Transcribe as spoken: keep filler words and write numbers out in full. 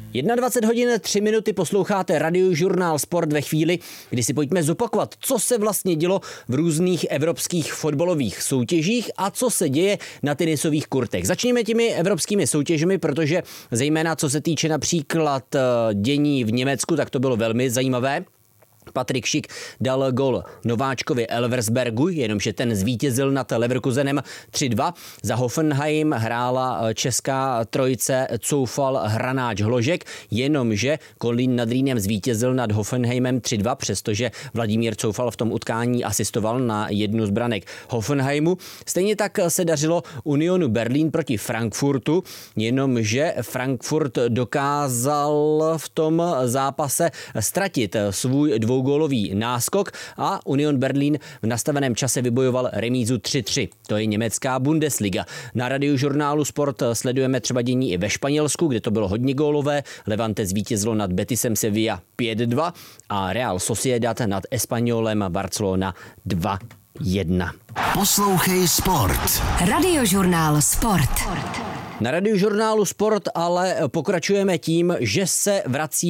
dvacet jedna hodin tři minuty posloucháte Radiožurnál Sport ve chvíli, kdy si pojďme zopakovat, co se vlastně dělo v různých evropských fotbalových soutěžích a co se děje na tenisových kurtech. Začněme těmi evropskými soutěžemi, protože zejména co se týče například dění v Německu, tak to bylo velmi zajímavé. Patrik Schick dal gol nováčkovi Elversbergu, jenomže ten zvítězil nad Leverkusenem tři dva. Za Hoffenheim hrála česká trojice Coufal, Hranáč, Hložek, jenomže Kolín nad Rýnem zvítězil nad Hoffenheimem tři dva, přestože Vladimír Coufal v tom utkání asistoval na jednu z branek Hoffenheimu. Stejně tak se dařilo Unionu Berlín proti Frankfurtu, jenomže Frankfurt dokázal v tom zápase ztratit svůj dvou gólový náskok a Union Berlín v nastaveném čase vybojoval remízu tři tři. To je německá Bundesliga. Na Radiožurnálu Sport sledujeme třeba dění i ve Španělsku, kde to bylo hodně gólové. Levante zvítězilo nad Betisem Sevilla pět dva a Real Sociedad nad Espanyolem Barcelona dva jedna. Poslouchej Sport. Radiožurnál Sport. Na Radiožurnálu Sport ale pokračujeme tím, že se vrací